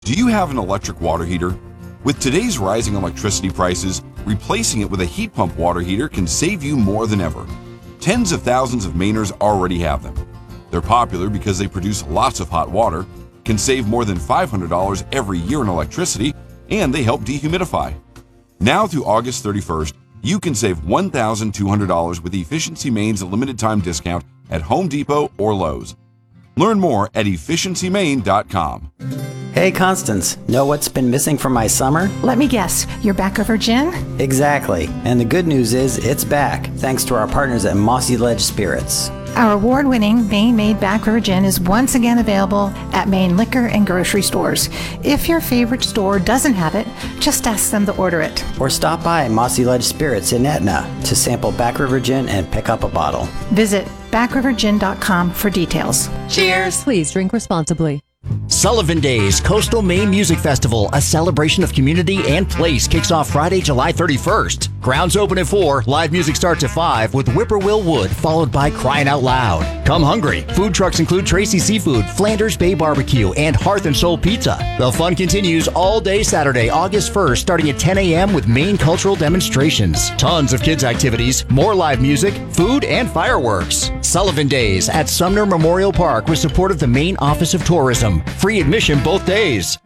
Do you have an electric water heater? With today's rising electricity prices, replacing it with a heat pump water heater can save you more than ever. Tens of thousands of Mainers already have them. They're popular because they produce lots of hot water, can save more than $500 every year in electricity, and they help dehumidify. Now through August 31st, you can save $1,200 with Efficiency Maine's limited time discount at Home Depot or Lowe's. Learn more at efficiencymaine.com. Hey Constance, know what's been missing from my summer? Let me guess, your back over gin? Exactly. And the good news is it's back, thanks to our partners at Mossy Ledge Spirits. Our award-winning Maine-made Back River Gin is once again available at Maine liquor and grocery stores. If your favorite store doesn't have it, just ask them to order it. Or stop by Mossy Ledge Spirits in Etna to sample Back River Gin and pick up a bottle. Visit backrivergin.com for details. Cheers! Please drink responsibly. Sullivan Days Coastal Maine Music Festival, a celebration of community and place, kicks off Friday, July 31st. Grounds open at 4, live music starts at 5 with Whippoorwill Wood, followed by Crying Out Loud. Come hungry. Food trucks include Tracy Seafood, Flanders Bay Barbecue, and Hearth and Soul Pizza. The fun continues all day Saturday, August 1st, starting at 10 a.m. with Maine cultural demonstrations. Tons of kids' activities, more live music, food, and fireworks. Sullivan Days at Sumner Memorial Park with support of the Maine Office of Tourism. Free admission both days.